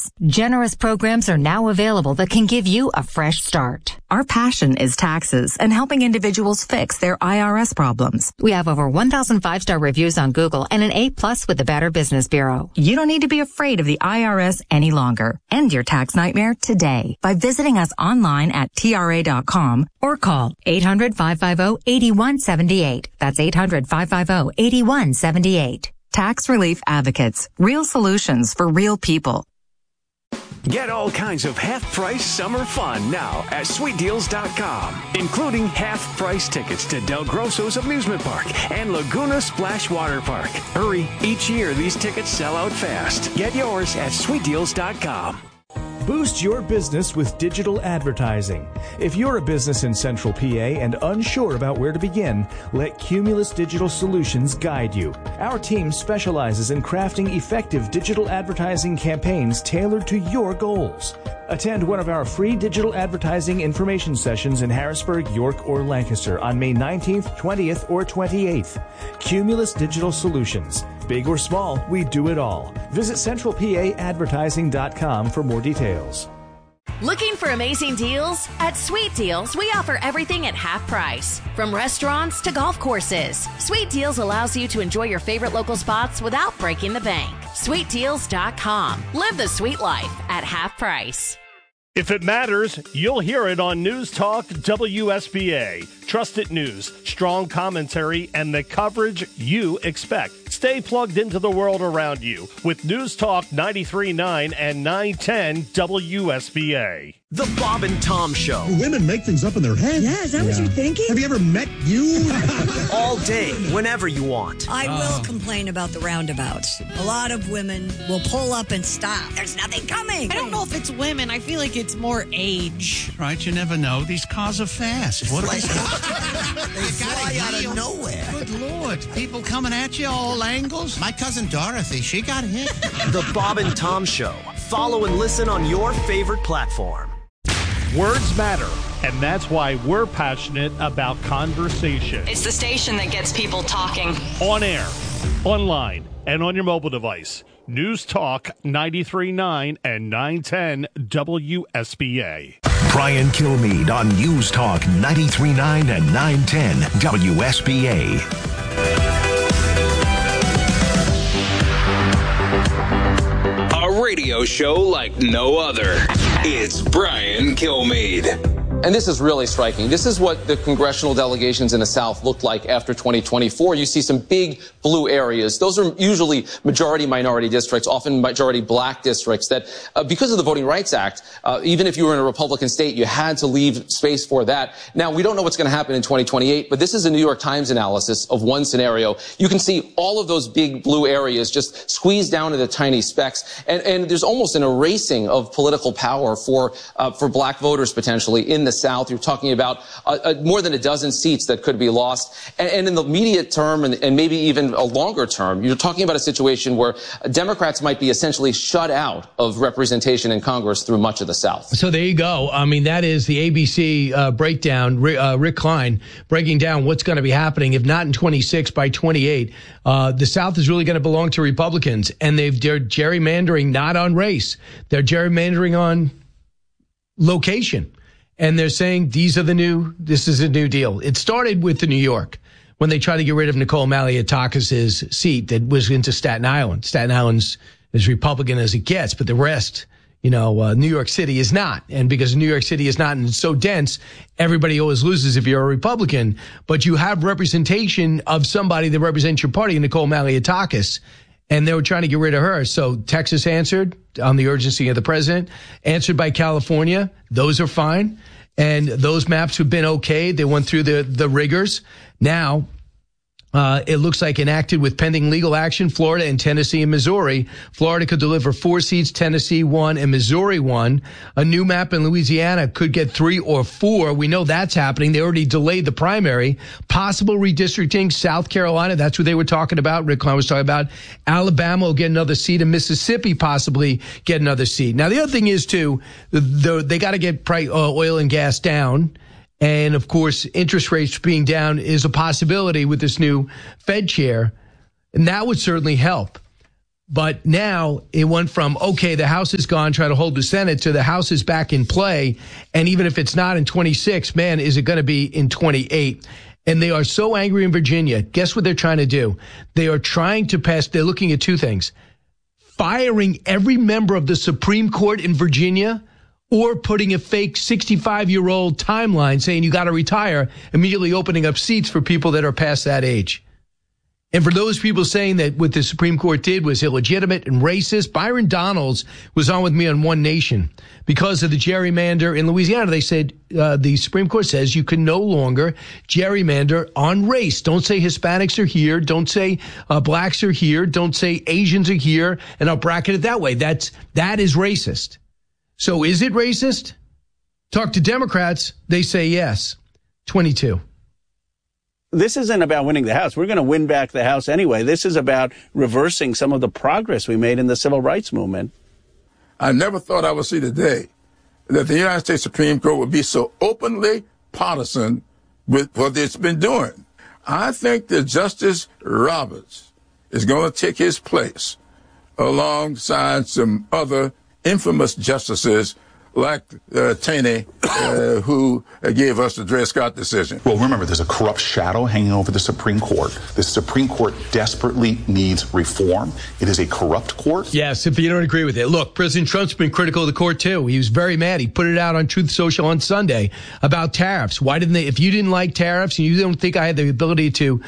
taxes. Generous programs are now available that can give you a fresh start. Our passion is taxes and helping individuals fix their IRS problems. We have over 1,000 5-star reviews on Google and an A+ with the Better Business Bureau. You don't need to be afraid of the IRS any longer. End your tax nightmare today by visiting us online at TRA.com or call 800-550-8178. That's 800-550-8178. Tax Relief Advocates. Real solutions for real people. Get all kinds of half-price summer fun now at SweetDeals.com, including half-price tickets to Del Grosso's Amusement Park and Laguna Splash Water Park. Hurry, each year these tickets sell out fast. Get yours at SweetDeals.com. Boost your business with digital advertising. If you're a business in Central PA and unsure about where to begin, let Cumulus Digital Solutions guide you. Our team specializes in crafting effective digital advertising campaigns tailored to your goals. Attend one of our free digital advertising information sessions in Harrisburg, York, or Lancaster on May 19th, 20th, or 28th. Cumulus Digital Solutions. Big or small, we do it all. Visit CentralPAAdvertising.com for more details. Looking for amazing deals? At Sweet Deals, we offer everything at half price. From restaurants to golf courses, Sweet Deals allows you to enjoy your favorite local spots without breaking the bank. SweetDeals.com. Live the sweet life at half price. If it matters, you'll hear it on News Talk WSBA. Trusted news, strong commentary, and the coverage you expect. Stay plugged into the world around you with News Talk 93.9 and 910 WSBA. The Bob and Tom Show. Women make things up in their head. Yeah, is that what you're thinking? Have you ever met you? All day, whenever you want. I will complain about the roundabouts. A lot of women will pull up and stop. There's nothing coming. I don't know if it's women. I feel like it's more age. Right, you never know. These cars are fast. What they fly out of nowhere. Good Lord. People coming at you all angles. My cousin Dorothy, she got hit. The Bob and Tom Show. Follow and listen on your favorite platform. Words matter, and that's why we're passionate about conversation. It's the station that gets people talking. On air, online, and on your mobile device. News Talk 93.9 and 910 WSBA. Brian Kilmeade on News Talk 93.9 and 910 WSBA. A radio show like no other. It's Brian Kilmeade. And this is really striking. This is what the congressional delegations in the South looked like after 2024. You see some big blue areas. Those are usually majority minority districts, often majority black districts that because of the Voting Rights Act, even if you were in a Republican state, you had to leave space for that. Now, we don't know what's going to happen in 2028, but this is a New York Times analysis of one scenario. You can see all of those big blue areas just squeezed down into tiny specks. And there's almost an erasing of political power for black voters potentially in the South. You're talking about more than a dozen seats that could be lost. And in the immediate term and maybe even a longer term, you're talking about a situation where Democrats might be essentially shut out of representation in Congress through much of the South. So there you go. I mean, that is the ABC breakdown, Rick Klein breaking down what's going to be happening. If not in 26, by 28, the South is really going to belong to Republicans. And they're gerrymandering not on race. They're gerrymandering on location. And they're saying this is a new deal. It started with the New York when they tried to get rid of Nicole Malliotakis' seat that was into Staten Island. Staten Island's as Republican as it gets, but the rest, New York City is not. And because New York City is not and it's so dense, everybody always loses if you're a Republican. But you have representation of somebody that represents your party, Nicole Malliotakis. And they were trying to get rid of her. So Texas answered on the urgency of the president, answered by California. Those are fine. And those maps have been okay. They went through the rigors. Now, it looks like enacted with pending legal action, Florida and Tennessee and Missouri. Florida could deliver 4 seats, Tennessee 1, and Missouri 1. A new map in Louisiana could get 3 or 4. We know that's happening. They already delayed the primary. Possible redistricting, South Carolina, that's what they were talking about. Rick Klein was talking about. Alabama will get another seat, and Mississippi possibly get another seat. Now, the other thing is, too, they got to get oil and gas down. And, of course, interest rates being down is a possibility with this new Fed chair. And that would certainly help. But now it went from, okay, the House is gone, try to hold the Senate, to the House is back in play. And even if it's not in 26, man, is it going to be in 28? And they are so angry in Virginia. Guess what they're trying to do? They are trying to pass, they're looking at two things. Firing every member of the Supreme Court in Virginia, or putting a fake 65-year-old timeline saying you got to retire, immediately opening up seats for people that are past that age. And for those people saying that what the Supreme Court did was illegitimate and racist, Byron Donalds was on with me on One Nation. Because of the gerrymander in Louisiana, they said, the Supreme Court says you can no longer gerrymander on race. Don't say Hispanics are here. Don't say blacks are here. Don't say Asians are here. And I'll bracket it that way. That is racist. So is it racist? Talk to Democrats. They say yes. 22. This isn't about winning the House. We're going to win back the House anyway. This is about reversing some of the progress we made in the civil rights movement. I never thought I would see the day that the United States Supreme Court would be so openly partisan with what it's been doing. I think that Justice Roberts is going to take his place alongside some other infamous justices like Taney, who gave us the Dred Scott decision. Well, remember, there's a corrupt shadow hanging over the Supreme Court. The Supreme Court desperately needs reform. It is a corrupt court. Yes, if you don't agree with it. Look, President Trump's been critical of the court, too. He was very mad. He put it out on Truth Social on Sunday about tariffs. Why didn't they? If you didn't like tariffs and you don't think I had the ability to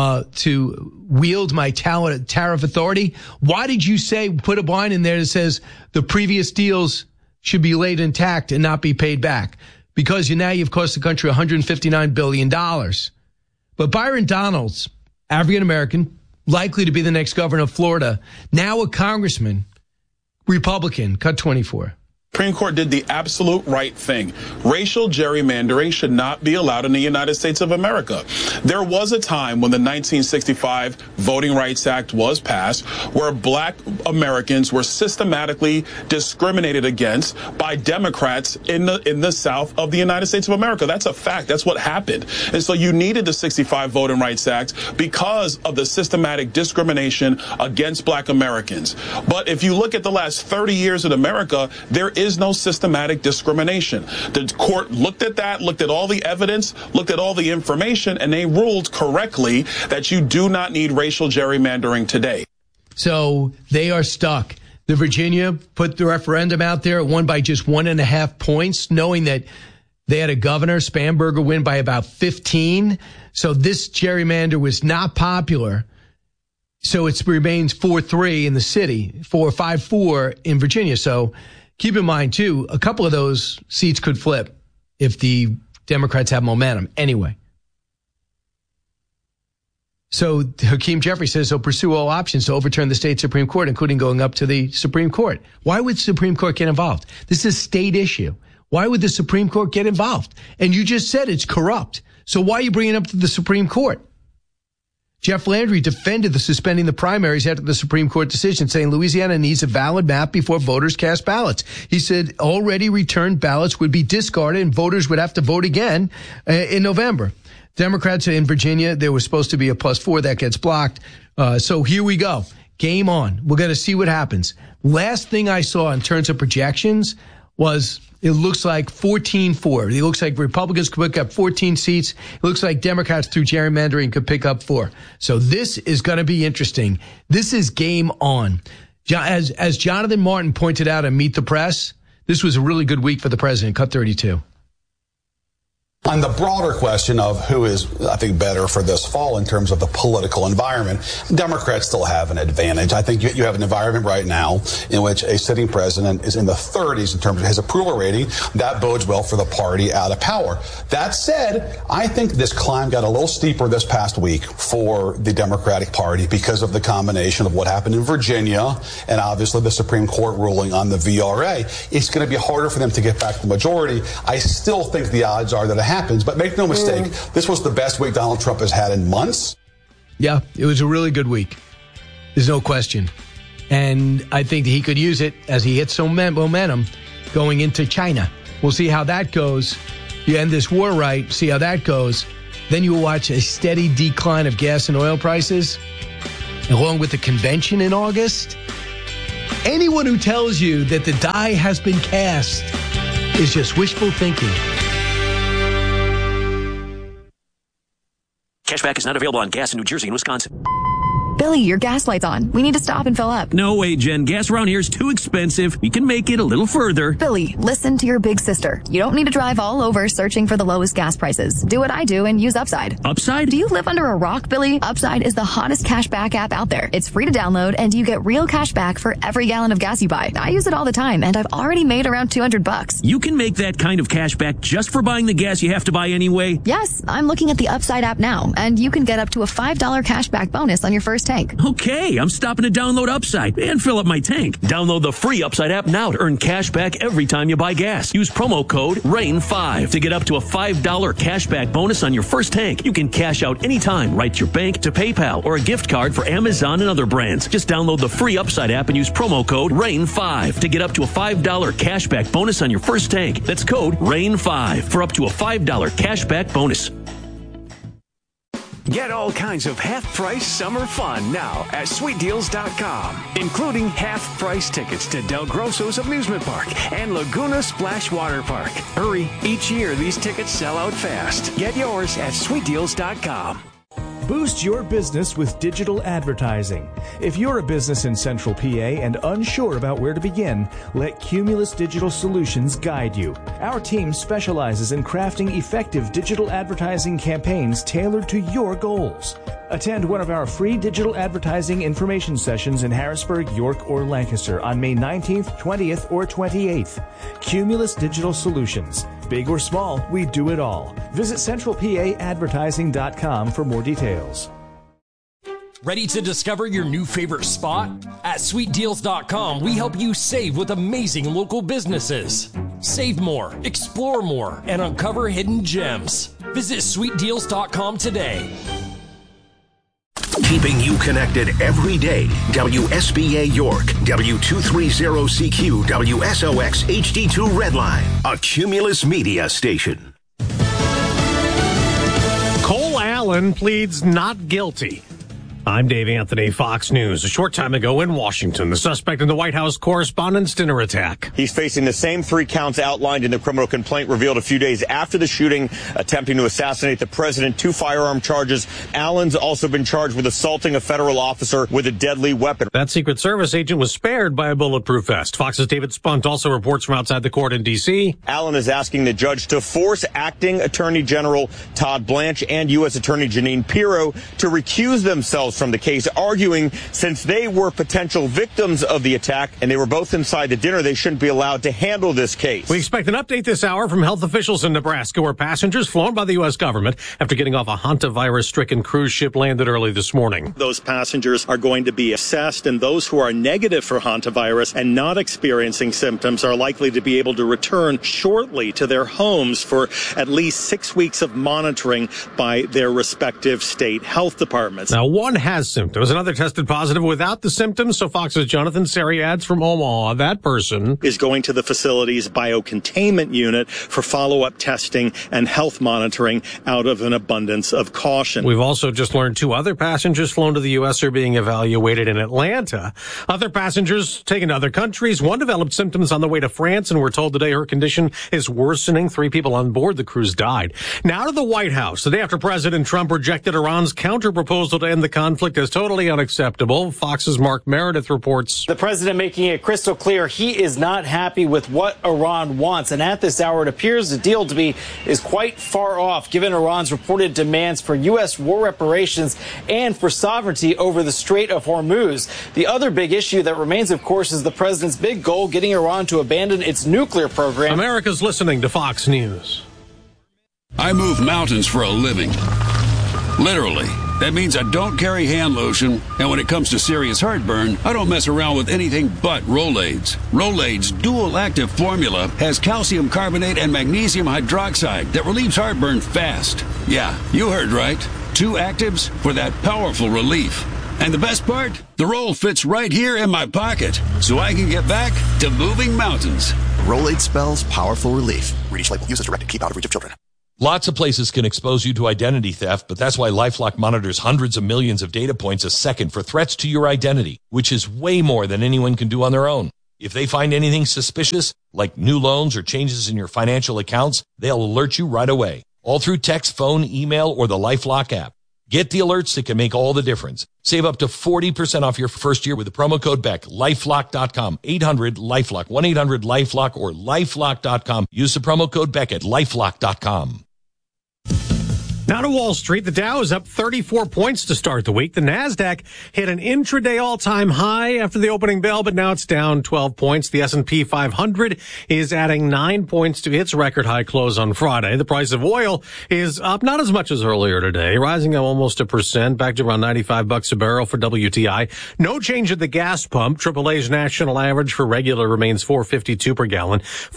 wield my tariff authority, why did you put a line in there that says the previous deals should be laid intact and not be paid back? Because you've cost the country $159 billion. But Byron Donalds, African-American, likely to be the next governor of Florida, now a congressman, Republican, cut 24. Supreme Court did the absolute right thing. Racial gerrymandering should not be allowed in the United States of America. There was a time when the 1965 Voting Rights Act was passed where black Americans were systematically discriminated against by Democrats in the South of the United States of America. That's a fact. That's what happened. And so you needed the 65 Voting Rights Act because of the systematic discrimination against black Americans. But if you look at the last 30 years in America, there is no systematic discrimination. The court looked at that, looked at all the evidence, looked at all the information, and they ruled correctly that you do not need racial gerrymandering today. So they are stuck. The Virginia put the referendum out there. It won by just 1.5 points, knowing that they had a governor, Spanberger, win by about 15. So this gerrymander was not popular. So it remains 4-3 in the city, 5-4 in Virginia. So keep in mind, too, a couple of those seats could flip if the Democrats have momentum. Anyway. So Hakeem Jeffries says he'll pursue all options to overturn the state Supreme Court, including going up to the Supreme Court. Why would the Supreme Court get involved? This is a state issue. Why would the Supreme Court get involved? And you just said it's corrupt. So why are you bringing it up to the Supreme Court? Jeff Landry defended the suspending the primaries after the Supreme Court decision, saying Louisiana needs a valid map before voters cast ballots. He said already returned ballots would be discarded and voters would have to vote again in November. Democrats in Virginia, there was supposed to be a +4 that gets blocked. So here we go. Game on. We're going to see what happens. Last thing I saw in terms of projections was it looks like 14-4. It looks like Republicans could pick up 14 seats. It looks like Democrats through gerrymandering could pick up 4. So this is going to be interesting. This is game on. As Jonathan Martin pointed out in Meet the Press, this was a really good week for the president. Cut 32. On the broader question of who is, I think, better for this fall in terms of the political environment, Democrats still have an advantage. I think you have an environment right now in which a sitting president is in the 30s in terms of his approval rating. That bodes well for the party out of power. That said, I think this climb got a little steeper this past week for the Democratic Party because of the combination of what happened in Virginia and obviously the Supreme Court ruling on the VRA. It's going to be harder for them to get back the majority. I still think the odds are that it happens, but make no mistake, this was the best week Donald Trump has had in months. Yeah, it was a really good week. There's no question. And I think that he could use it as he hits some momentum going into China. We'll see how that goes. You end this war right, see how that goes. Then you will watch a steady decline of gas and oil prices, along with the convention in August. Anyone who tells you that the die has been cast is just wishful thinking. Cashback is not available on gas in New Jersey and Wisconsin. Billy, your gas light's on. We need to stop and fill up. No way, Jen. Gas around here is too expensive. We can make it a little further. Billy, listen to your big sister. You don't need to drive all over searching for the lowest gas prices. Do what I do and use Upside. Upside? Do you live under a rock, Billy? Upside is the hottest cashback app out there. It's free to download, and you get real cash back for every gallon of gas you buy. I use it all the time, and I've already made around $200. You can make that kind of cash back just for buying the gas you have to buy anyway? Yes, I'm looking at the Upside app now, and you can get up to a $5 cashback bonus on your first tank. Okay, I'm stopping to download Upside and fill up my tank. Download the free Upside app now to earn cash back every time you buy gas. Use promo code RAIN5 to get up to a $5 cashback bonus on your first tank. You can cash out anytime right to your bank, to PayPal, or a gift card for Amazon and other brands. Just download the free Upside app and use promo code RAIN5 to get up to a $5 cashback bonus on your first tank. That's code RAIN5 for up to a $5 cashback bonus. Get all kinds of half-price summer fun now at SweetDeals.com, including half-price tickets to Del Grosso's Amusement Park and Laguna Splash Water Park. Hurry, each year these tickets sell out fast. Get yours at SweetDeals.com. Boost your business with digital advertising. If you're a business in Central PA and unsure about where to begin, let Cumulus Digital Solutions guide you. Our team specializes in crafting effective digital advertising campaigns tailored to your goals. Attend one of our free digital advertising information sessions in Harrisburg, York, or Lancaster on May 19th, 20th, or 28th. Cumulus Digital Solutions. Big or small, we do it all. Visit centralpaadvertising.com for more details. Ready to discover your new favorite spot? At SweetDeals.com, we help you save with amazing local businesses. Save more, explore more, and uncover hidden gems. Visit SweetDeals.com today. Keeping you connected every day. WSBA York, W230CQ, WSOX HD2 Redline, a Cumulus Media station. Cole Allen pleads not guilty. I'm Dave Anthony, Fox News. A short time ago in Washington, the suspect in the White House Correspondents' Dinner attack. He's facing the same 3 counts outlined in the criminal complaint revealed a few days after the shooting, attempting to assassinate the president, 2 firearm charges. Allen's also been charged with assaulting a federal officer with a deadly weapon. That Secret Service agent was spared by a bulletproof vest. Fox's David Spunt also reports from outside the court in D.C. Allen is asking the judge to force acting Attorney General Todd Blanche and U.S. Attorney Jeanine Pirro to recuse themselves from the case, arguing since they were potential victims of the attack and they were both inside the dinner, they shouldn't be allowed to handle this case. We expect an update this hour from health officials in Nebraska, where passengers flown by the U.S. government after getting off a hantavirus-stricken cruise ship landed early this morning. Those passengers are going to be assessed, and those who are negative for hantavirus and not experiencing symptoms are likely to be able to return shortly to their homes for at least 6 weeks of monitoring by their respective state health departments. Now, one has symptoms. Another tested positive without the symptoms. So Fox's Jonathan Seri adds from Omaha, that person is going to the facility's biocontainment unit for follow-up testing and health monitoring out of an abundance of caution. We've also just learned 2 other passengers flown to the U.S. are being evaluated in Atlanta. Other passengers taken to other countries. One developed symptoms on the way to France, and we're told today her condition is worsening. 3 people on board the cruise died. Now to the White House. The day after President Trump rejected Iran's counter-proposal to end the conflict as totally unacceptable. Fox's Mark Meredith reports. The president making it crystal clear he is not happy with what Iran wants. And at this hour, it appears the deal to be is quite far off, given Iran's reported demands for U.S. war reparations and for sovereignty over the Strait of Hormuz. The other big issue that remains, of course, is the president's big goal, getting Iran to abandon its nuclear program. America's listening to Fox News. I move mountains for a living. Literally. That means I don't carry hand lotion, and when it comes to serious heartburn, I don't mess around with anything but Rolaids. Rolaids' dual-active formula has calcium carbonate and magnesium hydroxide that relieves heartburn fast. Yeah, you heard right. 2 actives for that powerful relief. And the best part? The roll fits right here in my pocket, so I can get back to moving mountains. Rolaids spells powerful relief. Read each label. Use as directed. Keep out of reach of children. Lots of places can expose you to identity theft, but that's why LifeLock monitors hundreds of millions of data points a second for threats to your identity, which is way more than anyone can do on their own. If they find anything suspicious, like new loans or changes in your financial accounts, they'll alert you right away, all through text, phone, email, or the LifeLock app. Get the alerts that can make all the difference. Save up to 40% off your first year with the promo code BECK. LifeLock.com. 800-LifeLock. 1-800-LifeLock or LifeLock.com. Use the promo code BECK at LifeLock.com. Now to Wall Street, the Dow is up 34 points to start the week. The Nasdaq hit an intraday all-time high after the opening bell, but now it's down 12 points. The S&P 500 is adding 9 points to its record high close on Friday. The price of oil is up not as much as earlier today, rising almost 1%, back to around $95 a barrel for WTI. No change at the gas pump. AAA's national average for regular remains $4.52 per gallon,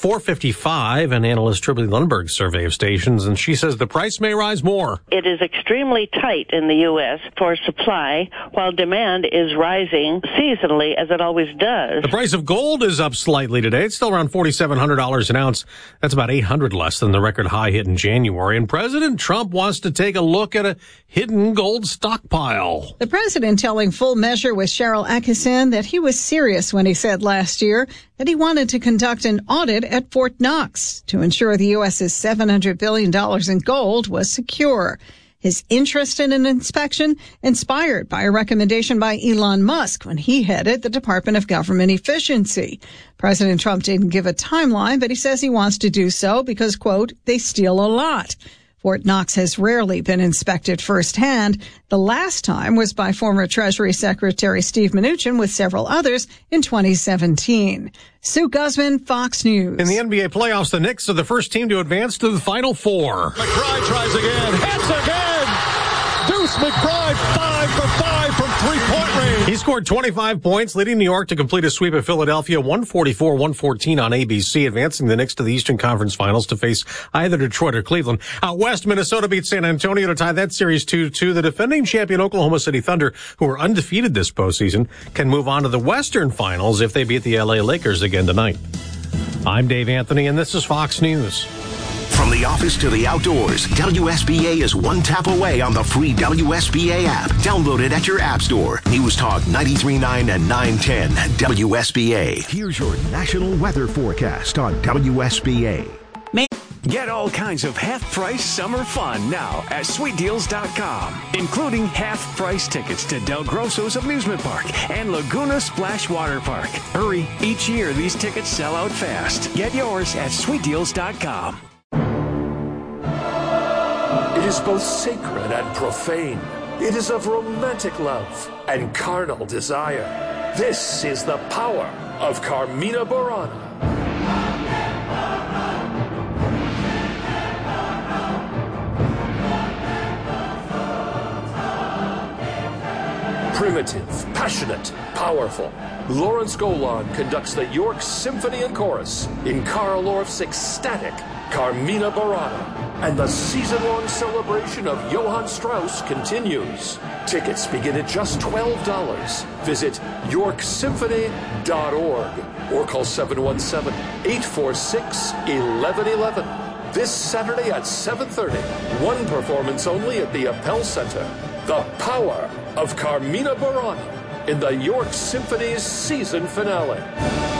$4.55, an analyst Tripoli Lundberg survey of stations, and she says the price may rise more. It is extremely tight in the U.S. for supply, while demand is rising seasonally, as it always does. The price of gold is up slightly today. It's still around $4,700 an ounce. That's about $800 less than the record high hit in January. And President Trump wants to take a look at a hidden gold stockpile. The president telling Full Measure with Cheryl Atkinson that he was serious when he said last year that he wanted to conduct an audit at Fort Knox to ensure the U.S.'s $700 billion in gold was secure. His interest in an inspection inspired by a recommendation by Elon Musk when he headed the Department of Government Efficiency. President Trump didn't give a timeline, but he says he wants to do so because, quote, they steal a lot. Fort Knox has rarely been inspected firsthand. The last time was by former Treasury Secretary Steve Mnuchin with several others in 2017. Sue Guzman, Fox News. In the NBA playoffs, the Knicks are the first team to advance to the Final Four. McBride tries again. Hits again. Deuce McBride 5 for 5 from three-point range. He scored 25 points, leading New York to complete a sweep of Philadelphia, 144-114 on ABC, advancing the Knicks to the Eastern Conference Finals to face either Detroit or Cleveland. Out west, Minnesota beat San Antonio to tie that series 2-2. The defending champion Oklahoma City Thunder, who are undefeated this postseason, can move on to the Western Finals if they beat the LA Lakers again tonight. I'm Dave Anthony, and this is Fox News. From the office to the outdoors, WSBA is one tap away on the free WSBA app. Download it at your app store. News Talk 93.9 and 910 WSBA. Here's your national weather forecast on WSBA. Get all kinds of half-price summer fun now at SweetDeals.com, including half-price tickets to Del Grosso's Amusement Park and Laguna Splash Water Park. Hurry, each year these tickets sell out fast. Get yours at SweetDeals.com. It is both sacred and profane. It is of romantic love and carnal desire. This is the power of Carmina Burana. Primitive, passionate, powerful. Lawrence Golan conducts the York Symphony and Chorus in Karl Orff's ecstatic Carmina Burana. And the season-long celebration of Johann Strauss continues. Tickets begin at just $12. Visit yorksymphony.org or call 717-846-1111. This Saturday at 7:30, one performance only at the Appel Center. The power of Carmina Burana in the York Symphony's season finale.